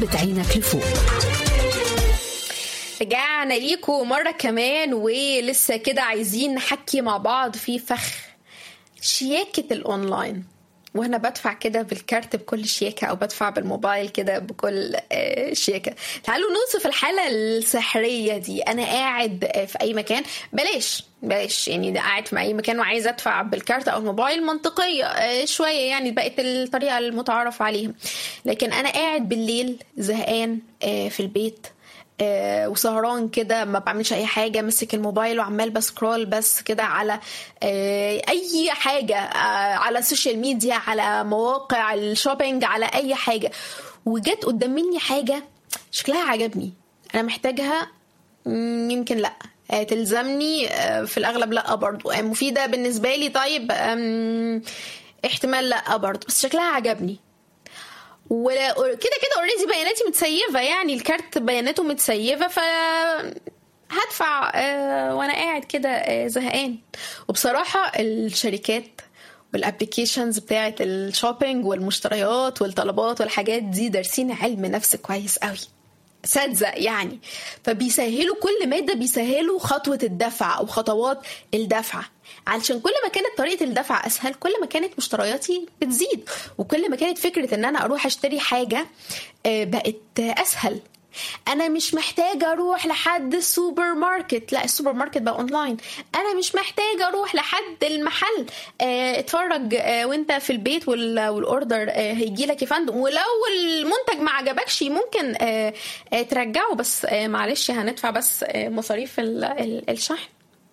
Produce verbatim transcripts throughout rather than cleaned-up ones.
اثبت عينك لفوق. رجعنا ليكم مرة كمان ولسه كده عايزين نحكي مع بعض في فخ شياكة الأونلاين. وانا بدفع كده بالكارت بكل شياكة او بدفع بالموبايل كده بكل شياكة. تعالوا نوصف الحالة السحرية دي. انا قاعد في اي مكان، بلاش بلاش يعني قاعد في اي مكان وعايز ادفع بالكارت او الموبايل، منطقية شوية يعني بقت الطريقة المتعارف عليها. لكن انا قاعد بالليل زهقان في البيت آه وسهران كده، ما بعملش اي حاجه، مسك الموبايل وعمال بسكرول بس كده على آه اي حاجه، آه على السوشيال ميديا، على مواقع الشوبينج، على اي حاجه، وجت قدام مني حاجه شكلها عجبني، انا محتاجها، يمكن لا آه تلزمني، آه في الاغلب لا برضو، آه مفيده بالنسبه لي، طيب احتمال لا برضو، بس شكلها عجبني، وكده كده اوريدي بياناتي متسيفه، يعني الكارت بياناته متسيفه، ف هدفع آه وانا قاعد كده آه زهقان. وبصراحه الشركات والابليكيشنز بتاعه الشوبينج والمشتريات والطلبات والحاجات دي دارسين علم نفس كويس قوي، سادزة يعني، فبيسهلوا كل مادة، بيسهلوا خطوة الدفع أو خطوات الدفع، علشان كل ما كانت طريقة الدفع أسهل كل ما كانت مشترياتي بتزيد، وكل ما كانت فكرة أن أنا أروح أشتري حاجة بقت أسهل. أنا مش محتاجة أروح لحد السوبر ماركت، لا السوبر ماركت بقى أونلاين. أنا مش محتاجة أروح لحد المحل، اه اتفرج اه وانت في البيت والأوردر اه هيجي لك يا فندم، ولو المنتج ما عجبكش ممكن اه اه ترجعه، بس اه معلش هندفع بس اه مصاريف الشحن.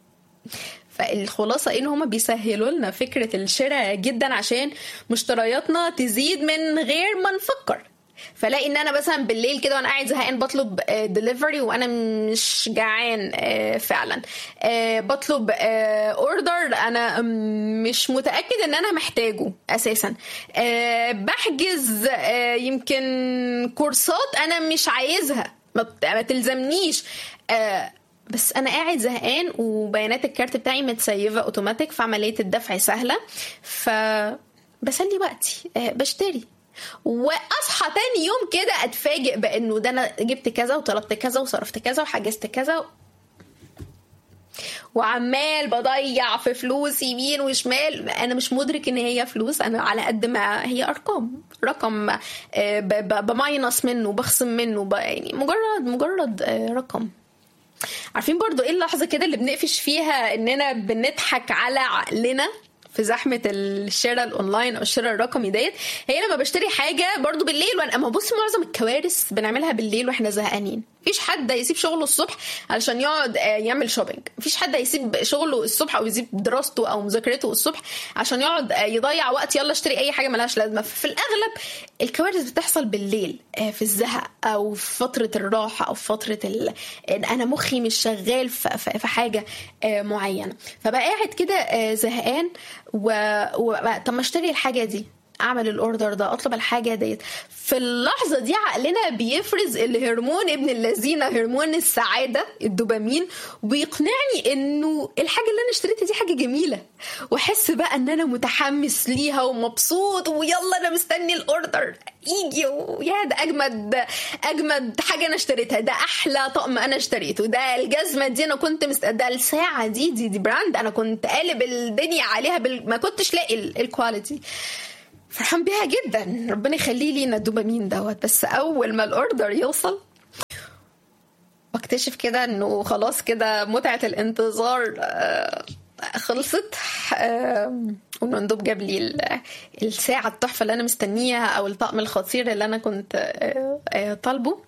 فالخلاصة إن هما بيسهلوا لنا فكرة الشراء جدا عشان مشترياتنا تزيد من غير ما نفكر. فلاقي ان انا مثلا بالليل كده وانا قاعد زهقان بطلب ديليفري وانا مش جعان فعلا، بطلب اوردر انا مش متاكد ان انا محتاجه اساسا، بحجز يمكن كورسات انا مش عايزها، ما تلزمنيش، بس انا قاعد زهقان وبيانات الكارت بتاعي متسيفه اوتوماتيك، فعمليه الدفع سهله، فبسلي وقتي بشتري، واصحى تاني يوم كده اتفاجئ بانه ده انا جبت كذا وطلبت كذا وصرفت كذا وحجزت كذا، وعمال بضيع في فلوس يمين وشمال، انا مش مدرك ان هي فلوس، انا على قد ما هي ارقام، رقم بماينص منه، بخصم منه، يعني مجرد مجرد رقم. عارفين برضو ايه اللحظه كده اللي بنقفش فيها اننا بنضحك على عقلنا في زحمه الشراء الاونلاين او الشراء الرقمي ديت؟ هي لما بشتري حاجه برضو بالليل، وانا اما بص معظم الكوارث بنعملها بالليل واحنا زهقانين. مفيش حد يسيب شغله الصبح علشان يقعد يعمل شوبينج، مفيش حد يسيب شغله الصبح او يسيب دراسته او مذاكرته الصبح عشان يقعد يضيع وقت يلا اشتري اي حاجه ملهاش لازمه. في الاغلب الكوارث بتحصل بالليل في الزهق او في فتره الراحه او في فتره ال... انا مخي مش شغال في حاجه معينه، فبقى قاعد كده زهقان و... و... طب ما اشتري الحاجه دي، اعمل الاوردر ده، اطلب الحاجه ديت. في اللحظه دي عقلنا بيفرز الهرمون ابن اللذينه، هرمون السعاده الدوبامين، وبيقنعني انه الحاجه اللي انا اشتريتها دي حاجه جميله، واحس بقى ان انا متحمس ليها ومبسوط، ويلا انا مستني الاوردر يجي، ويا ده اجمد اجمد حاجه انا اشتريتها، ده احلى طقم انا اشتريته، ده الجزمه دي انا كنت مست... ده الساعه دي دي, دي براند انا كنت قالب الدنيا عليها بال... ما كنتش لاقي الكواليتي، فرحان بيها جدا، ربنا يخلي لينا الدوبامين دوت. بس اول ما الاوردر يوصل واكتشف كده انه خلاص كده متعه الانتظار خلصت، والمندوب جاب لي الساعه التحفه اللي انا مستنيها او الطقم الخطير اللي انا كنت طالبه،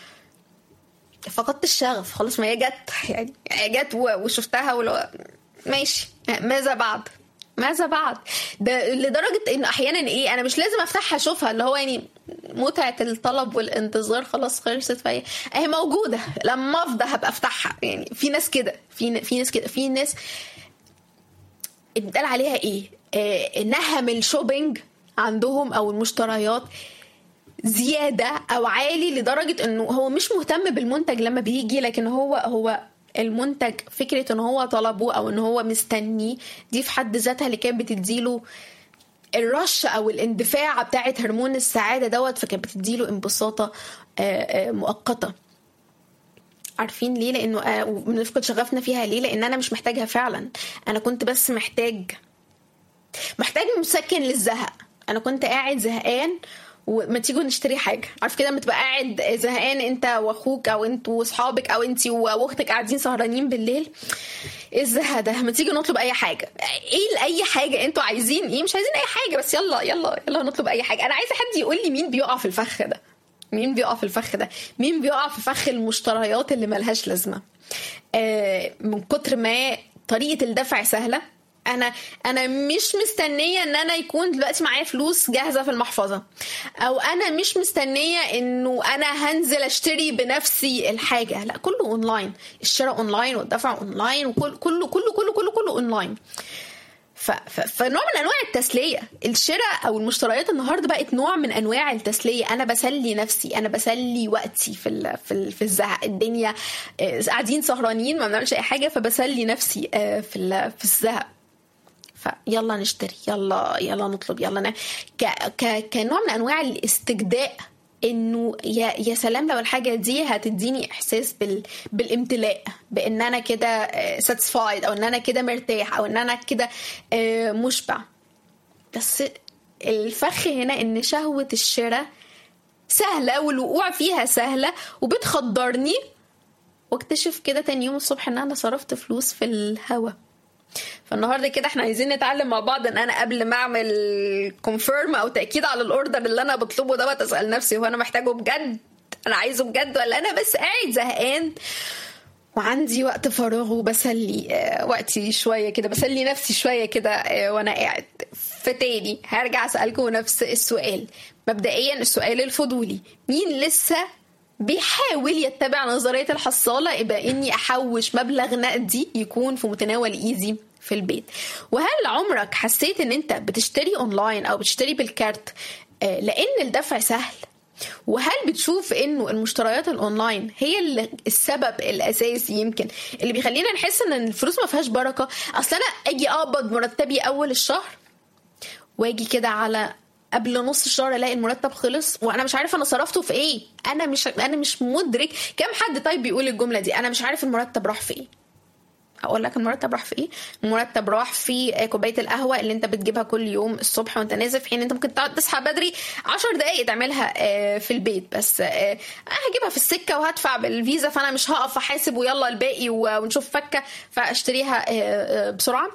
فقدت الشغف خلاص. ما هي جت يعني جت وشفتها ولو ماشي، ماذا بعد ماذا بعد؟ ده لدرجة ان احيانا ايه انا مش لازم افتحها اشوفها، اللي هو يعني متعة الطلب والانتظار خلاص خلصت، فهي اهي موجودة، لما افضى هبقى افتحها. يعني في ناس كده، في في ناس كده، في ناس بتقال عليها ايه آه نهم الشوبينج عندهم او المشتريات زيادة او عالي، لدرجة انه هو مش مهتم بالمنتج لما بيجي، لكن هو هو المنتج فكرة ان هو طلبه او ان هو مستني، دي في حد ذاتها اللي كانت بتديله الرش او الاندفاع بتاعه هرمون السعاده دوت، فكانت بتديله انبساطه مؤقته. عارفين ليه؟ لانه بنفقد شغفنا فيها. ليه؟ لان انا مش محتاجها فعلا، انا كنت بس محتاج محتاج مسكن للزهق. انا كنت قاعد زهقان وما تيجوا نشتري حاجه. عارف كده لما تبقى قاعد زهقان انت واخوك او انتوا واصحابك او انتي واختك قاعدين سهرانين بالليل، ايه الزهق ده؟ ما تيجوا نطلب اي حاجه. ايه اي حاجه انتوا عايزين؟ ايه مش عايزين اي حاجه، بس يلا يلا يلا نطلب اي حاجه. انا عايزه حد يقول لي مين بيقع في الفخ ده؟ مين بيقع في الفخ ده؟ مين بيقع في فخ المشتريات اللي ملهاش لازمه؟ آه من كتر ما طريقه الدفع سهله، انا انا مش مستنيه ان انا يكون دلوقتي معايا فلوس جاهزه في المحفظه، او انا مش مستنيه انه انا هنزل اشتري بنفسي الحاجه. لا، كله اونلاين، الشراء اونلاين والدفع اونلاين وكل كله كله كله كله كله اونلاين. فنوع من انواع التسليه، الشراء او المشتريات النهارده بقت نوع من انواع التسليه. انا بسلي نفسي، انا بسلي وقتي في ال في ال في الزهق. الدنيا قاعدين سهرانين ما بنعملش اي حاجه، فبسلي نفسي في في الزهق. فيلا نشتري، يلا يلا نطلب، يلا ن... ك... ك... كنوع من انواع الاستجداء، انه يا يا سلام لو الحاجه دي هتديني احساس بال... بالامتلاء، بان انا كده ساتسفايد، او ان انا كده مرتاح، او ان انا كده مشبع. بس الفخ هنا ان شهوه الشراء سهله والوقوع فيها سهله وبتخدرني، واكتشف كده تاني يوم الصبح ان انا صرفت فلوس في الهوا. فالنهارده كده احنا عايزين نتعلم مع بعض ان انا قبل ما اعمل كونفيرم او تاكيد على الاوردر اللي انا بطلبه دوت، اسال نفسي هو انا محتاجه بجد؟ انا عايزه بجد، ولا انا بس قاعد زهقان وعندي وقت فراغ وبسلي وقتي شويه كده، بسلي نفسي شويه كده وانا قاعد؟ فتاني هرجع اسالكم نفس السؤال مبدئيا، السؤال الفضولي: مين لسه بيحاول يتبع نظرية الحصالة يبقى اني احوش مبلغ نقدي يكون في متناول ايزي في البيت؟ وهل عمرك حسيت ان انت بتشتري اونلاين او بتشتري بالكارت لان الدفع سهل؟ وهل بتشوف انه المشتريات الاونلاين هي اللي السبب الاساسي يمكن اللي بيخلينا نحس ان الفلوس ما فيهاش بركة؟ اصل انا اجي اقبض مرتبي اول الشهر واجي كده على قبل نص الشهر الاقي المرتب خلص وانا مش عارفه انا صرفته في ايه. انا مش انا مش مدرك. كم حد طيب بيقول الجمله دي؟ انا مش عارف المرتب راح في ايه. اقول لك المرتب راح في ايه. المرتب راح في كوبايه القهوه اللي انت بتجيبها كل يوم الصبح وانت نازل، في حين انت ممكن تصحى بدري عشر دقائق تعملها في البيت، بس هجيبها في السكه وهدفع بالفيزا، فانا مش هقف احاسب ويلا الباقي ونشوف فكه فاشتريها بسرعه.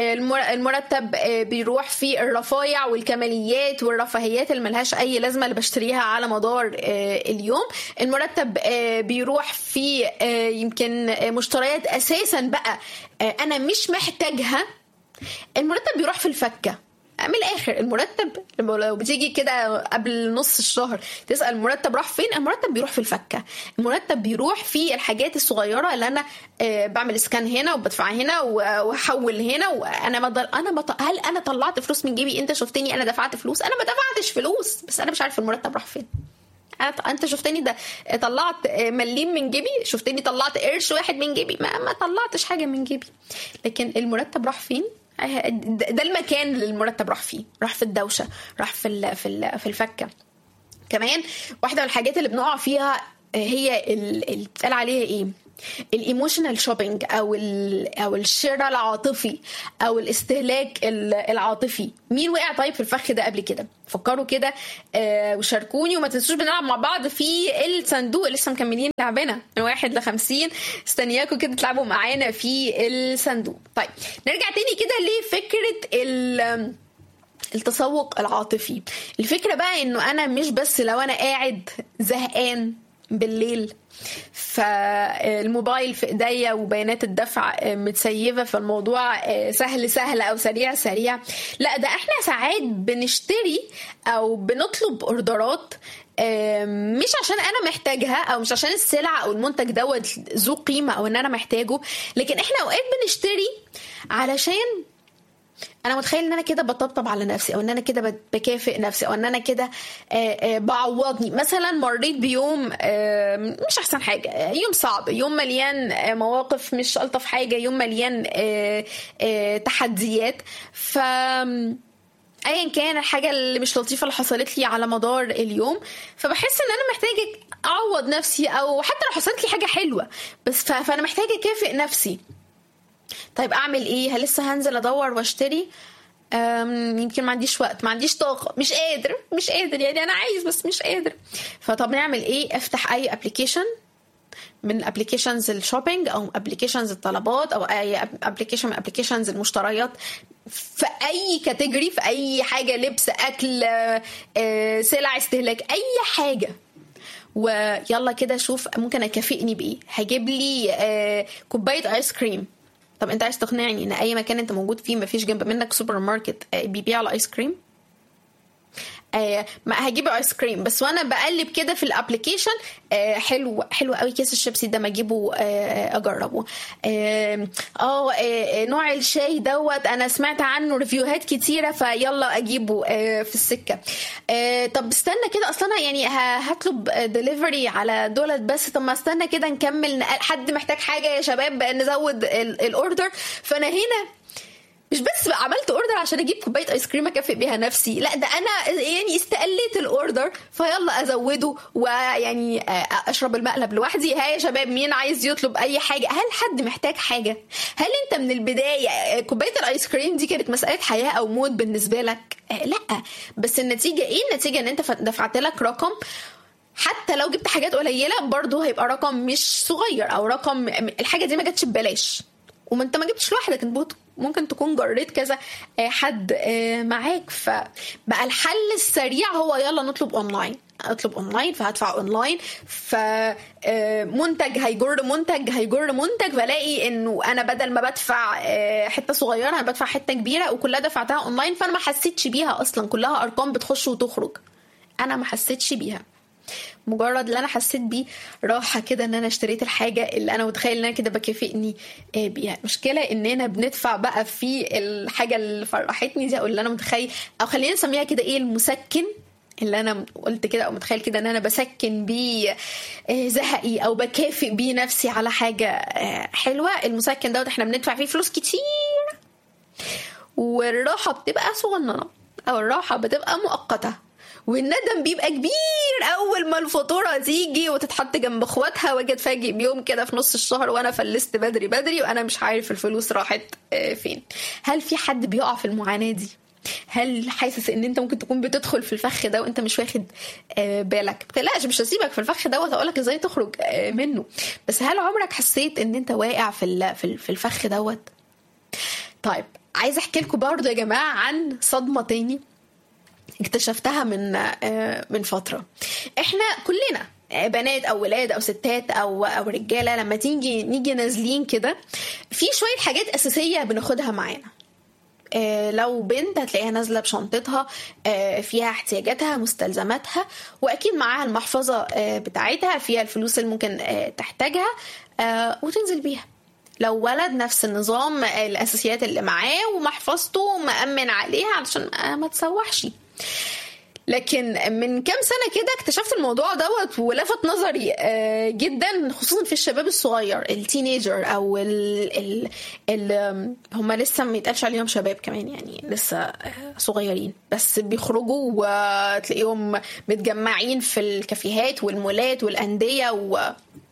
المرتب بيروح في الرفايع والكماليات والرفاهيات اللي ملهاش اي لازمه اللي بشتريها على مدار اليوم. المرتب بيروح في يمكن مشتريات اساسا بقى انا مش محتاجها. المرتب بيروح في الفكه. من الاخر المرتب لو بتيجي كده قبل نص الشهر تسال المرتب راح فين، المرتب بيروح في الفكه. المرتب بيروح في الحاجات الصغيره اللي انا بعمل سكان هنا وبدفع هنا واحول هنا، وانا ما انا ما هل انا طلعت فلوس من جيبي؟ انت شفتني انا دفعت فلوس؟ انا ما دفعتش فلوس، بس انا مش عارف المرتب راح فين. انت شفتني ده طلعت مليم من جيبي؟ شفتني طلعت قرش واحد من جيبي؟ ما, ما طلعتش حاجه من جيبي. لكن المرتب راح فين؟ ده المكان اللي المرتب راح فيه، راح في الدوشه، راح في في في الفكه. كمان واحده من الحاجات اللي بنقع فيها هي اللي بتقال عليها ايه، الايموشنال شوبينج او او الشراء العاطفي او الاستهلاك العاطفي. مين وقع طيب في الفخ ده قبل كده؟ فكروا كده آه وشاركوني، وما تنسوش بنلعب مع بعض في الصندوق. لسه مكملين لعبنا من واحد لخمسين، استنياكم كده تلعبوا معانا في الصندوق. طيب نرجع تاني كده لفكرة ال التسوق العاطفي. الفكرة بقى انه انا مش بس لو انا قاعد زهقان بالليل فالموبايل في ايديا وبيانات الدفع متسيفه فالموضوع سهل سهل او سريع سريع. لا، ده احنا ساعات بنشتري او بنطلب اوردرات مش عشان انا محتاجها او مش عشان السلعه او المنتج دوت ذو قيمه او ان انا محتاجه، لكن احنا اوقات بنشتري علشان انا متخيل ان انا كده بطبطب على نفسي، او ان انا كده بكافئ نفسي، او ان انا كده بعوضني. مثلا مريت بيوم مش احسن حاجه، يوم صعب، يوم مليان مواقف مش الطف حاجه، يوم مليان تحديات، ف ايا كان الحاجه اللي مش لطيفه اللي حصلت لي على مدار اليوم، فبحس ان انا محتاجه اعوض نفسي، او حتى لو حصلت لي حاجه حلوه بس فانا محتاجه اكافئ نفسي. طيب اعمل ايه؟ هل لسه هنزل ادور واشتري؟ يمكن ما عنديش وقت، ما عنديش طاقه، مش قادر مش قادر يعني انا عايز بس مش قادر. فطب نعمل ايه؟ افتح اي ابلكيشن من ابلكيشنز الشوبينج او ابلكيشنز الطلبات او اي ابلكيشن من ابلكيشنز المشتريات في اي كاتيجوري، في اي حاجه، لبس، اكل، سلع استهلاك، اي حاجه، ويلا كده شوف ممكن اكافئني بايه. هجيب لي كوبايه ايس كريم. طب انت عايز تقنعني ان اي مكان انت موجود فيه مفيش جنب منك سوبر ماركت بيبيع الايس كريم؟ آه ما هجيب ايس كريم بس وانا بقلب كده في الابلكيشن، آه حلو حلو قوي كيس الشيبسي ده، ما اجيبه آه اجربه. اه, آه, آه نوع الشاي دوت انا سمعت عنه ريفيوهات كتيره فيلا اجيبه آه في السكه. آه طب استنى كده، اصلا يعني هطلب ديليفري على دولت بس، طب ما استنى كده نكمل، حد محتاج حاجه يا شباب نزود الاوردر. فانا هنا مش بس بقى عملت اوردر عشان اجيب كوبايه ايس كريم اكافئ بيها نفسي، لا ده انا يعني استقليت الاوردر فيلا ازوده ويعني اشرب المقلب لوحدي. ها يا شباب مين عايز يطلب اي حاجه؟ هل حد محتاج حاجه؟ هل انت من البدايه كوبايه الايس كريم دي كانت مساله حياه او موت بالنسبه لك؟ لا، بس النتيجه ايه؟ النتيجه ان انت دفعت لك رقم، حتى لو جبت حاجات قليله برضو هيبقى رقم مش صغير، او رقم الحاجه دي ما جاتش ببلاش وما انت ما جبتش لوحدك، انت ممكن تكون جريت كذا حد معاك. فبقى الحل السريع هو يلا نطلب اونلاين، اطلب اونلاين فهدفع اونلاين، فمنتج هيجر منتج هيجر منتج، بلاقي انه انا بدل ما بدفع حته صغيره انا بدفع حته كبيره وكلها دفعتها اونلاين، فانا ما حسيتش بيها اصلا، كلها ارقام بتخش وتخرج، انا ما حسيتش بيها. مجرد اللي انا حسيت بيه راحه كده ان انا اشتريت الحاجه اللي انا متخيل ان انا كده بكافئني بيها. المشكله اننا بندفع بقى في الحاجه اللي فرحتني دي او اللي انا متخيل، او خلينا نسميها كده ايه، المسكن اللي انا قلت كده او متخيل كده ان انا بسكن بيه زهقي او بكافئ بيه نفسي على حاجه حلوه. المسكن دوت احنا بندفع فيه فلوس كتير والراحه بتبقى صغننه او الراحه بتبقى مؤقته، والندم بيبقى كبير اول ما الفاتوره تيجي وتتحط جنب اخواتها، واجي اتفاجئ بيوم كده في نص الشهر وانا فلست بدري بدري وانا مش عارف الفلوس راحت فين. هل في حد بيقع في المعاناه دي؟ هل حاسس ان انت ممكن تكون بتدخل في الفخ ده وانت مش واخد بالك؟ بتقلقش، مش هسيبك في الفخ ده واقولك ازاي تخرج منه، بس هل عمرك حسيت ان انت واقع في في الفخ دوت؟ طيب عايز احكي لكم برضه يا جماعه عن صدمه تاني اكتشفتها من من فترة. احنا كلنا بنات او ولاد او ستات او او رجاله لما تيجي نيجي نازلين كده في شويه حاجات اساسيه بناخدها معانا. اه لو بنت هتلاقيها نازله بشنطتها اه فيها احتياجاتها مستلزماتها، واكيد معاها المحفظه اه بتاعتها فيها الفلوس اللي ممكن اه تحتاجها اه وتنزل بيها. لو ولد نفس النظام، الاساسيات اللي معاه ومحفظته مأمن عليها علشان ما تسوحش. لكن من كام سنة كده اكتشفت الموضوع دوت ولفت نظري جدا، خصوصا في الشباب الصغير التينيجر او ال ال ال هم لسه ما يتقالش عليهم شباب كمان، يعني لسه صغيرين بس بيخرجوا وتلاقيهم متجمعين في الكافيهات والمولات والأندية و...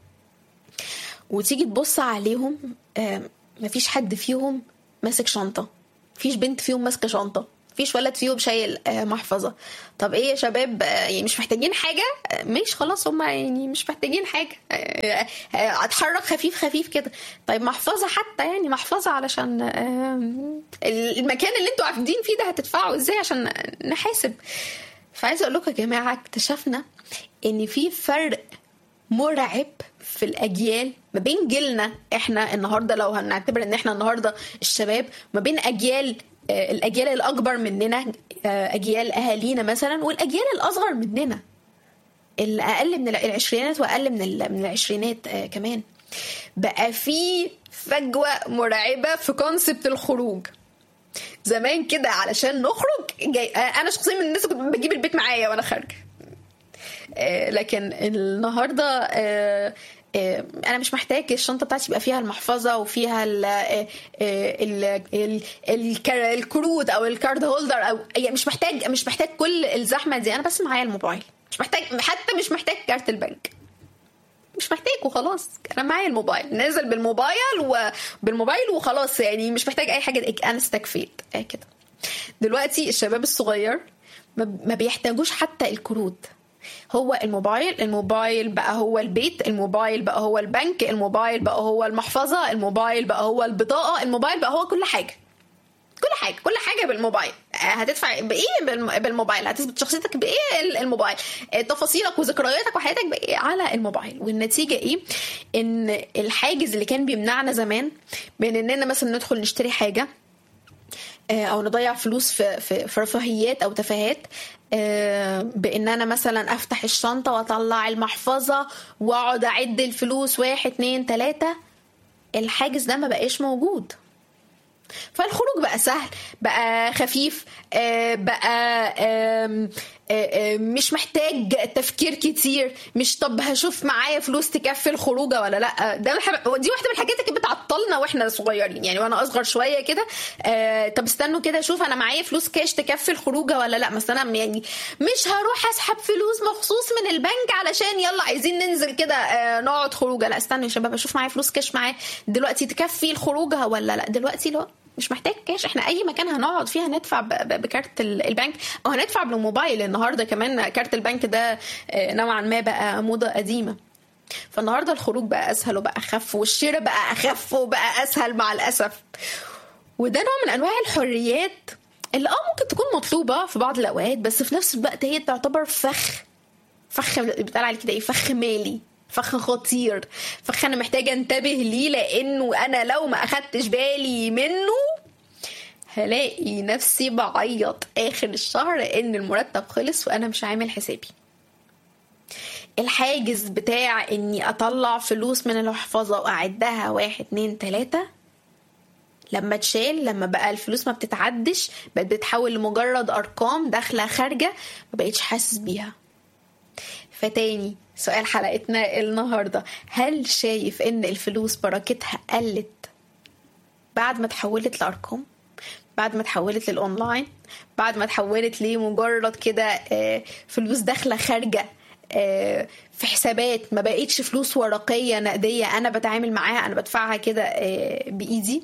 وتيجي تبص عليهم مفيش حد فيهم ماسك شنطة، مفيش بنت فيهم ماسكة شنطة، مفيش ولد فيهم شايل محفظة. طب ايه يا شباب، يعني مش محتاجين حاجة؟ مش خلاص هم يعني مش محتاجين حاجة، اتحرك خفيف خفيف كده. طيب محفظة حتى، يعني محفظة علشان المكان اللي انتوا قاعدين فيه ده هتدفعوا ازاي عشان نحاسب؟ فعايزة اقول لكم يا جماعة اكتشفنا ان في فرق مرعب في الأجيال ما بين جيلنا احنا النهاردة، لو هنعتبر ان احنا النهاردة الشباب، ما بين أجيال الأجيال الأكبر مننا، أجيال أهالينا مثلا، والأجيال الأصغر مننا الأقل من العشرينات وأقل من من العشرينات كمان. بقى في فجوة مرعبة في كونسبت الخروج. زمان كده علشان نخرج جاي، أنا شخصيا من الناس كنت بجيب البيت معايا وأنا خارج، لكن النهاردة انا مش محتاج الشنطه بتاعتي يبقى فيها المحفظه وفيها ال ال ال الكروت او الكارد هولدر، او يعني مش محتاج مش محتاج كل الزحمه دي. انا بس معايا الموبايل، مش محتاج، حتى مش محتاج كارت البنك، مش محتاج وخلاص. انا معايا الموبايل، نازل بالموبايل وبالموبايل وخلاص، يعني مش محتاج اي حاجه، انا استكفيت كده. دلوقتي الشباب الصغير ما بيحتاجوش حتى الكروت، هو الموبايل الموبايل بقى هو البيت، الموبايل بقى هو البنك، الموبايل بقى هو المحفظة، الموبايل بقى هو البطاقة، الموبايل بقى هو كل حاجة كل حاجة كل حاجة بالموبايل. هتدفع بإيه بالموبايل، هتثبت شخصيتك بإيه الموبايل، تفاصيلك وذكرياتك وحياتك بإيه على الموبايل. والنتيجة إيه؟ إن الحاجز اللي كان بيمنعنا زمان بين إننا مثلا ندخل نشتري حاجة او نضيع فلوس في في رفاهيات او تفاهات، بان انا مثلا افتح الشنطه واطلع المحفظه واقعد اعد الفلوس واحد اتنين تلاته، الحاجز ده ما بقاش موجود. فالخروج بقى سهل، بقى خفيف، بقى مش محتاج تفكير كتير، مش طب هشوف معايا فلوس تكفي الخروجه ولا لا. ده دي واحده من الحاجات اللي بتعطلنا واحنا صغيرين، يعني وانا اصغر شويه كده، طب استنوا كده اشوف انا معايا فلوس كاش تكفي الخروجه ولا لا. مثلا يعني مش هروح اسحب فلوس مخصوص من البنك علشان يلا عايزين ننزل كده نقعد خروجه، لا استنوا يا شباب اشوف معايا فلوس كاش معايا دلوقتي تكفي الخروجه ولا لا. دلوقتي لا، مش محتاج كاش، احنا اي مكان هنقعد فيها ندفع بكارت البنك او هندفع بالموبايل. النهارده كمان كارت البنك ده نوعا ما بقى موضه قديمه، فالنهارده الخروج بقى اسهل وبقى اخف، والشراء بقى اخف وبقى اسهل مع الاسف. وده نوع من انواع الحريات اللي اه ممكن تكون مطلوبه في بعض الاوقات، بس في نفس الوقت هي تعتبر فخ فخ بيتقال عليه كده ايه، فخ مالي، فخ خطير، فخ انا محتاجه انتبه ليه، لانه انا لو ما اخدتش بالي منه هلاقي نفسي بعيط اخر الشهر لان المرتب خلص وانا مش عامل حسابي. الحاجز بتاع اني اطلع فلوس من المحفظه واعدها واحد اتنين تلاته لما اتشال، لما بقى الفلوس ما بتتعدش، بقت بتتحول لمجرد ارقام داخله خارجه، ما بقيتش حاسس بيها. فتاني سؤال حلقتنا النهاردة، هل شايف ان الفلوس بركتها قلت بعد ما تحولت لأرقام، بعد ما تحولت للأونلاين، بعد ما تحولت لمجرد كده فلوس داخلة خارجة في حسابات، ما بقيتش فلوس ورقية نقدية أنا بتعامل معاها، أنا بدفعها كده بإيدي؟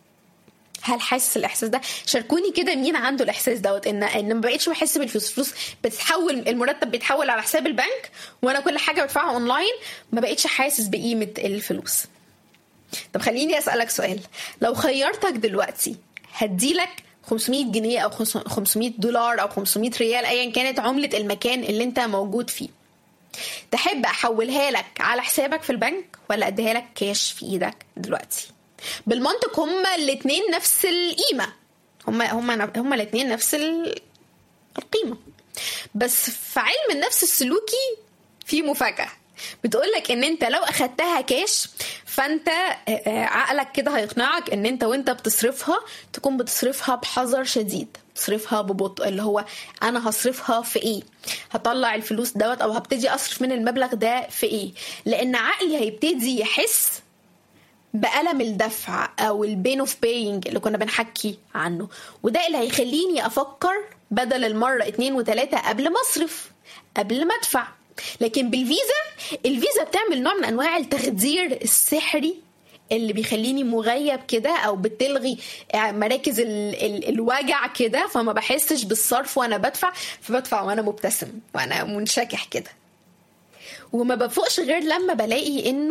هل حاسس الاحساس ده؟ شاركوني كده مين عنده الاحساس دوت، ان ان ما بقيتش بحس بالفلوس، فلوس بتتحول، المرتب بيتحول على حساب البنك وانا كل حاجه بدفعها اونلاين، ما بقيتش حاسس بقيمه الفلوس. طب خليني اسالك سؤال، لو خيرتك دلوقتي هديلك خمسمية جنيه او خمسمية دولار او خمسمية ريال ايا كانت عمله المكان اللي انت موجود فيه، تحب احولها لك على حسابك في البنك ولا اديها لك كاش في ايدك دلوقتي؟ بالمنطق هما الاثنين نفس القيمة، هما هما هما الاثنين نفس القيمة، بس في علم النفس السلوكي في مفاجأة بتقولك ان انت لو اخدتها كاش فانت عقلك كده هيقنعك ان انت وانت بتصرفها تكون بتصرفها بحذر شديد، تصرفها ببطء، اللي هو انا هصرفها في ايه، هطلع الفلوس دوت او هبتدي اصرف من المبلغ ده في ايه، لان عقلي هيبتدي يحس بألم الدفع او البين اوف باينج اللي كنا بنحكي عنه، وده اللي هيخليني افكر بدل المرة اتنين وتلاتة قبل ما اصرف، قبل ما ادفع. لكن بالفيزا، الفيزا بتعمل نوع من انواع التخدير السحري اللي بيخليني مغيب كده، او بتلغي مراكز ال ال الوجع كده، فما بحسش بالصرف وانا بدفع، فبدفع وانا مبتسم وانا منشكح كده، وما بفوقش غير لما بلاقي انه